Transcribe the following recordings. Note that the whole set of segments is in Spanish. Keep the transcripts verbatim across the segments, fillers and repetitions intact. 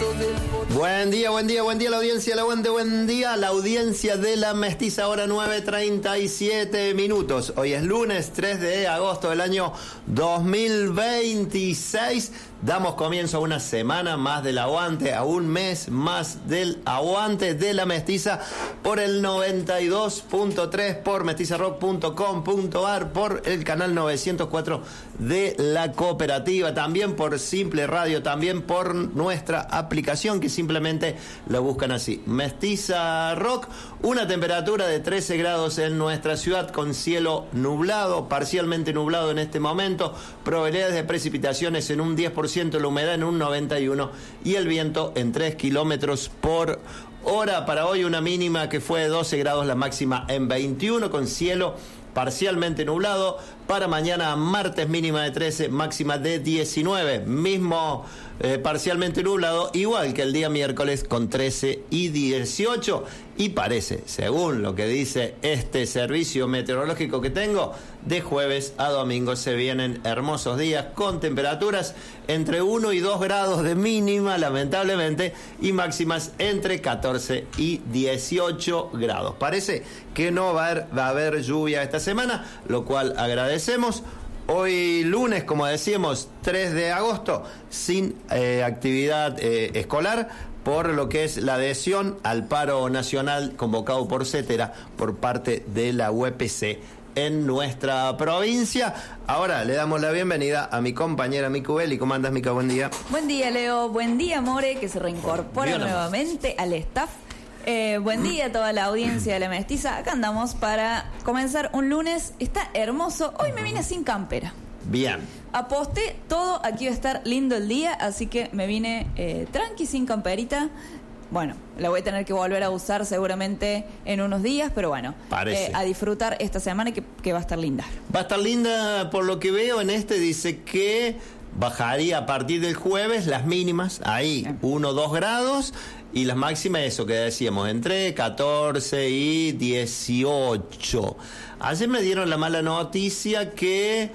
Buen día, buen día, buen día la audiencia, la buen, buen día, la audiencia de la Mestiza, hora nueve treinta y siete minutos. Hoy es lunes tres de agosto del año dos mil veintiséis. Damos comienzo a una semana más del aguante, a un mes más del aguante de la Mestiza por el noventa y dos punto tres, por mestiza rock punto com punto ar, por el canal novecientos cuatro de la Cooperativa, también por Simple Radio, también por nuestra aplicación que simplemente lo buscan así, Mestiza Rock. Una temperatura de trece grados en nuestra ciudad con cielo nublado, parcialmente nublado en este momento, probabilidades de precipitaciones en un diez por ciento, la humedad en un noventa y uno por ciento y el viento en tres kilómetros por hora. Para hoy una mínima que fue de doce grados, la máxima en veintiuno con cielo parcialmente nublado. Para mañana martes mínima de trece, máxima de diecinueve, mismo eh, parcialmente nublado, igual que el día miércoles con trece y dieciocho. Y parece, según lo que dice este servicio meteorológico que tengo, de jueves a domingo se vienen hermosos días con temperaturas entre uno y dos grados de mínima, lamentablemente, y máximas entre catorce y dieciocho grados. Parece que no va a haber, va a haber lluvia esta semana, lo cual agradecemos. Hoy lunes, como decíamos, tres de agosto, sin eh, actividad eh, escolar, por lo que es la adhesión al paro nacional convocado por Cetera por parte de la U E P C en nuestra provincia. Ahora le damos la bienvenida a mi compañera Mica Ubelli. ¿Cómo andas, Mica? Buen día. Buen día, Leo. Buen día, More, que se reincorpora Bien, nuevamente al staff. Eh, buen día a toda la audiencia de La Mestiza. Acá andamos para comenzar un lunes. Está hermoso. Hoy me vine sin campera. Bien. Aposté todo, aquí va a estar lindo el día, así que me vine eh, tranqui, sin camperita. Bueno, la voy a tener que volver a usar seguramente en unos días, pero bueno, eh, a disfrutar esta semana que, que va a estar linda. Va a estar linda, por lo que veo en este, dice que bajaría a partir del jueves las mínimas, ahí uno o dos grados, y las máximas, eso que decíamos, entre catorce y dieciocho. Ayer me dieron la mala noticia que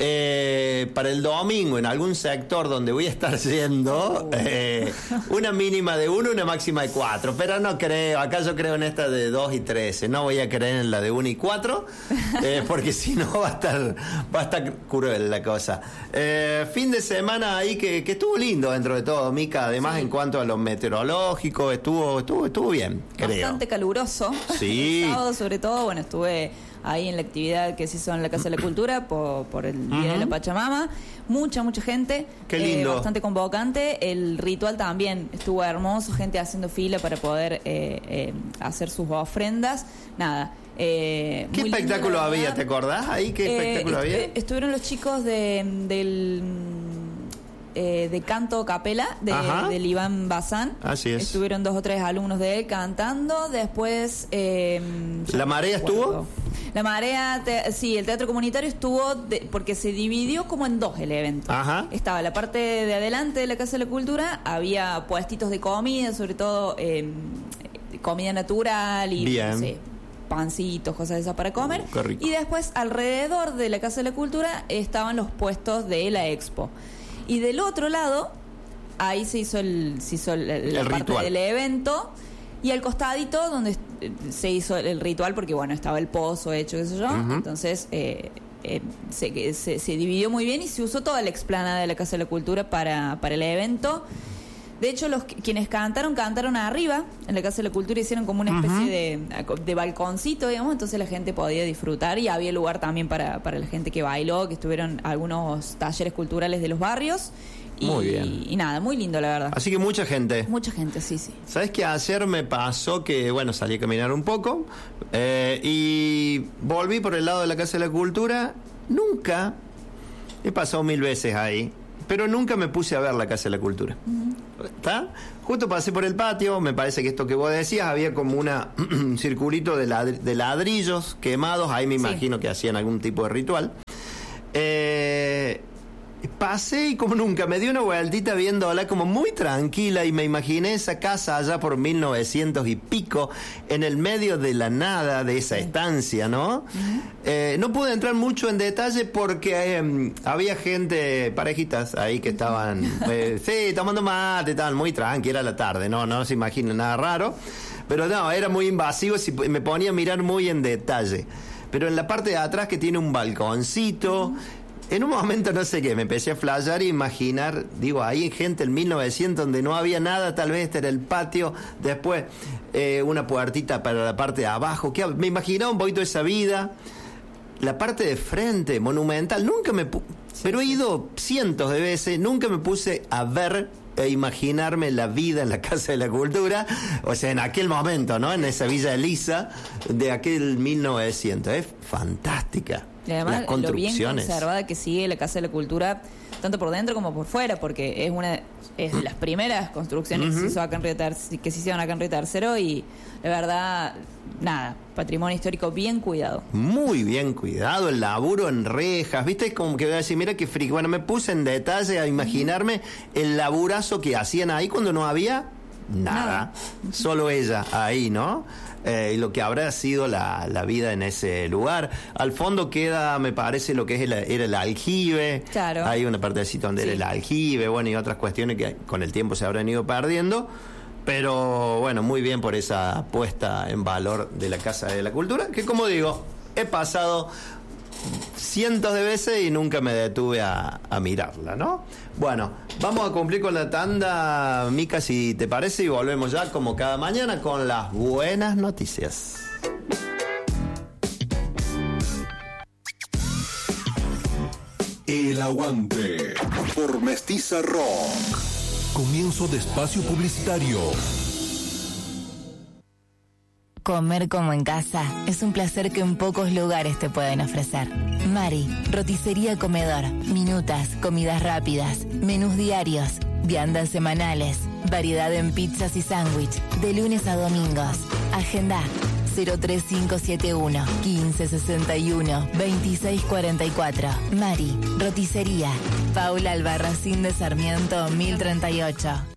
eh, para el domingo, en algún sector donde voy a estar yendo, eh, una mínima de uno, una máxima de cuatro, pero no creo, acá yo creo en esta de dos y trece, no voy a creer en la de uno y cuatro, eh, porque si no va a estar, va a estar cruel la cosa. Eh, fin de semana ahí que, que estuvo lindo dentro de todo, Mica, además sí. En cuanto a lo meteorológico, estuvo, estuvo, estuvo bien, creo. Bastante caluroso. Sí. El sábado sobre todo, bueno, estuve ahí en la actividad que se hizo en la Casa de la Cultura por, por el Día uh-huh. de la Pachamama. Mucha, mucha gente. Qué lindo. Eh, bastante convocante. El ritual también estuvo hermoso, gente haciendo fila para poder eh, eh, hacer sus ofrendas. Nada. Eh, ¿Qué espectáculo había? ¿Te acordás ahí qué eh, espectáculo est- había? Estuvieron los chicos de del eh, de canto capela de, del Iván Bazán. Así es. Estuvieron dos o tres alumnos de él cantando. Después eh, ¿La Marea estuvo? La Marea, te, sí, el teatro comunitario estuvo de, porque se dividió como en dos el evento. Ajá. Estaba la parte de adelante de la Casa de la Cultura, había puestitos de comida, sobre todo eh, comida natural y Bien. no sé, pancitos, cosas de esas para comer. Qué rico. Y después alrededor de la Casa de la Cultura estaban los puestos de la Expo. Y del otro lado, ahí se hizo el, se hizo el, la el parte ritual del evento. Y al costadito donde se hizo el ritual, porque bueno, estaba el pozo hecho, qué sé yo, uh-huh. entonces eh, eh, se, se, se dividió muy bien y se usó toda la explanada de la Casa de la Cultura para, para el evento. De hecho, los quienes cantaron, cantaron arriba, en la Casa de la Cultura, hicieron como una especie uh-huh. de, de balconcito, digamos, entonces la gente podía disfrutar y había lugar también para, para la gente que bailó, que estuvieron algunos talleres culturales de los barrios. Y, muy bien. Y nada, muy lindo, la verdad. Así que mucha gente. Mucha gente, sí, sí. ¿Sabes qué? Ayer me pasó que, bueno, salí a caminar un poco eh, y volví por el lado de la Casa de la Cultura. Nunca, he pasado mil veces ahí, pero nunca me puse a ver la Casa de la Cultura. Uh-huh. ¿Está? Justo pasé por el patio, me parece que esto que vos decías, había como una un circulito de, ladr- de ladrillos quemados, ahí me imagino sí. que hacían algún tipo de ritual. Eh... pasé y como nunca me di una vueltita viéndola como muy tranquila y me imaginé esa casa allá por mil novecientos y pico en el medio de la nada de esa estancia, ¿no? Uh-huh. Eh, no pude entrar mucho en detalle porque eh, había gente, parejitas ahí que estaban, eh, sí, tomando mate, estaban muy tranqui, era la tarde, no, no se imagina nada raro, pero no, era muy invasivo y me ponía a mirar muy en detalle. Pero en la parte de atrás que tiene un balconcito, uh-huh. En un momento no sé qué, me empecé a flashear e imaginar, digo, ahí en gente en mil novecientos donde no había nada, tal vez este era el patio, después eh, una puertita para la parte de abajo, que me imaginaba un poquito esa vida, la parte de frente, monumental, nunca me pu- sí, pero he ido cientos de veces, nunca me puse a ver e imaginarme la vida en la Casa de la Cultura, o sea, en aquel momento, ¿no? En esa Villa Elisa de aquel mil novecientos, es fantástica. Y además, lo bien conservada que sigue la Casa de la Cultura, tanto por dentro como por fuera, porque es una es de las primeras construcciones uh-huh. que se hizo acá en Río Tercero, que se hicieron acá en Río Tercero, y la verdad, nada, patrimonio histórico bien cuidado. Muy bien cuidado, el laburo en rejas, ¿viste? Como que voy a decir, mira qué friki. Bueno, me puse en detalle a imaginarme uh-huh. el laburazo que hacían ahí cuando no había nada, nada. Solo ella ahí, ¿no? Eh, y lo que habrá sido la, la vida en ese lugar. Al fondo queda, me parece, lo que es el, era el aljibe. Claro. Hay una partecita donde sí. era el aljibe, bueno, y otras cuestiones que con el tiempo se habrán ido perdiendo. Pero bueno, muy bien por esa puesta en valor de la Casa de la Cultura, que como digo, he pasado cientos de veces y nunca me detuve a, a mirarla, ¿no? Bueno, vamos a cumplir con la tanda, Mica, si te parece, y volvemos ya como cada mañana con las buenas noticias. El Aguante por Mestiza Rock. Comienzo de espacio publicitario. Comer como en casa es un placer que en pocos lugares te pueden ofrecer. Mari, roticería comedor, minutas, comidas rápidas, menús diarios, viandas semanales, variedad en pizzas y sándwich, de lunes a domingos. Agenda cero tres cinco siete uno, quince sesenta y uno, veintiséis cuarenta y cuatro. Mari, roticería, Paula Albarracín de Sarmiento, mil treinta y ocho.